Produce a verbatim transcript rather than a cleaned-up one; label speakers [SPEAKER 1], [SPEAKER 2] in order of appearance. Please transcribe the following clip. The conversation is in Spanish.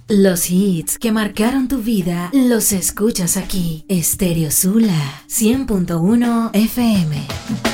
[SPEAKER 1] Los hits que marcaron tu vida los escuchas aquí. Stereo Sula cien punto uno F M.